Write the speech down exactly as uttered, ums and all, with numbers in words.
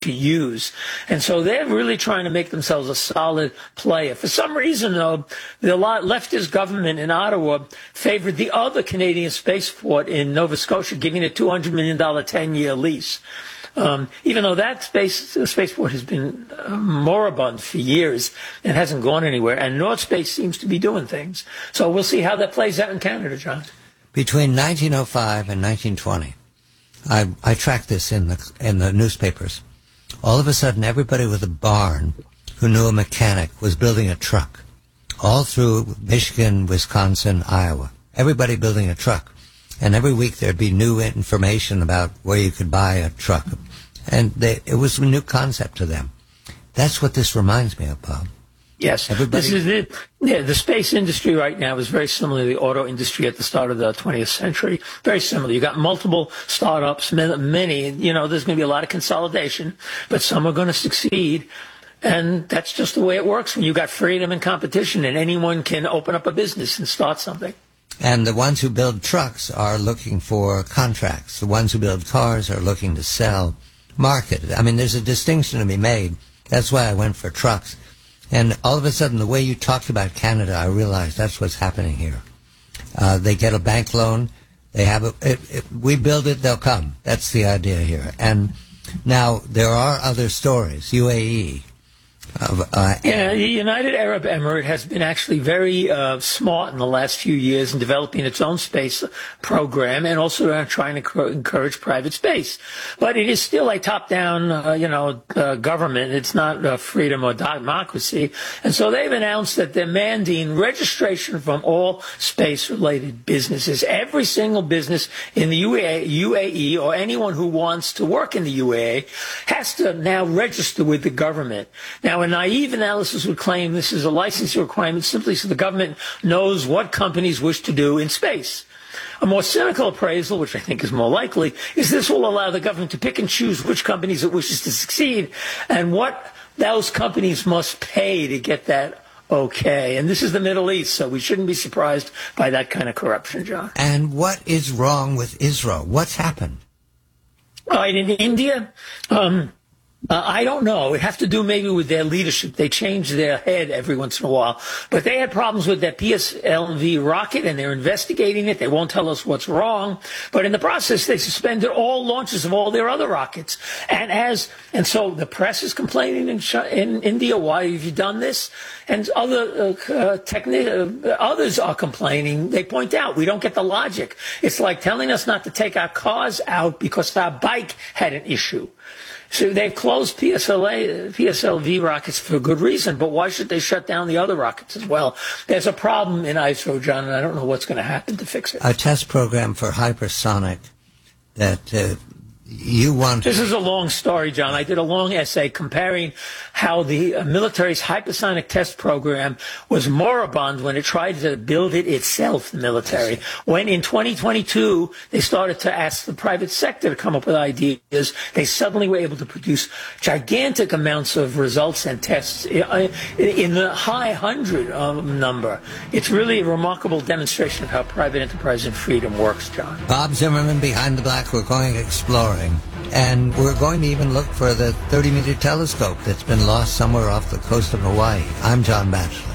to use. And so they're really trying to make themselves a solid player. For some reason, though, the leftist government in Ottawa favored the other Canadian spaceport in Nova Scotia, giving it a two hundred million dollars ten-year lease. Um, even though that space spaceport has been uh, moribund for years and hasn't gone anywhere, and North Space seems to be doing things. So we'll see how that plays out in Canada, John. Between nineteen oh five and nineteen twenty, I, I tracked this in the in the newspapers. All of a sudden, everybody with a barn who knew a mechanic was building a truck. All through Michigan, Wisconsin, Iowa. Everybody building a truck. And every week there'd be new information about where you could buy a truck. And they, it was a new concept to them. That's what this reminds me of, Bob. Yes. Everybody... This is it. Yeah, the space industry right now is very similar to the auto industry at the start of the twentieth century. Very similar. You got multiple startups, many, you know, there's going to be a lot of consolidation, but some are going to succeed. And that's just the way it works when you got freedom and competition, and anyone can open up a business and start something. And the ones who build trucks are looking for contracts. The ones who build cars are looking to sell, market. I mean, there's a distinction to be made. That's why I went for trucks. And all of a sudden, the way you talked about Canada, I realized that's what's happening here. Uh, they get a bank loan. They have a, it, it, we build it, they'll come. That's the idea here. And now there are other stories. U A E. Of, uh, yeah, the United Arab Emirates has been actually very uh, smart in the last few years in developing its own space program, and also uh, trying to encourage private space. But it is still a top-down, uh, you know, uh, government. It's not uh, freedom or democracy. And so they've announced that they're mandating registration from all space-related businesses. Every single business in the U A E or anyone who wants to work in the U A E has to now register with the government. Now, a naive analysis would claim this is a licensing requirement simply so the government knows what companies wish to do in space. A more cynical appraisal, which I think is more likely, is this will allow the government to pick and choose which companies it wishes to succeed and what those companies must pay to get that okay. And this is the Middle East, so we shouldn't be surprised by that kind of corruption, John. And what is wrong with Israel? What's happened? Uh, in India, um, Uh, I don't know. It has to do maybe with their leadership. They change their head every once in a while. But they had problems with their P S L V rocket, and they're investigating it. They won't tell us what's wrong. But in the process, they suspended all launches of all their other rockets. And as and so the press is complaining in, in India, why have you done this? And other uh, uh, techni- uh, others are complaining. They point out, we don't get the logic. It's like telling us not to take our cars out because our bike had an issue. So they've closed P S L A, P S L V rockets for a good reason, but why should they shut down the other rockets as well? There's a problem in I S R O, John, and I don't know what's going to happen to fix it. A test program for hypersonic that uh, you want... This is a long story, John. I did a long essay comparing how the uh, military's hypersonic test program was moribund when it tried to build it itself, the military. When in twenty twenty-two, they started to ask the private sector to come up with ideas, they suddenly were able to produce gigantic amounts of results and tests in the high hundred um, number. It's really a remarkable demonstration of how private enterprise and freedom works, John. Bob Zimmerman, Behind the Black, we're going exploring. And we're going to even look for the thirty meter telescope that's been lost somewhere off the coast of Hawaii. I'm John Batchelor.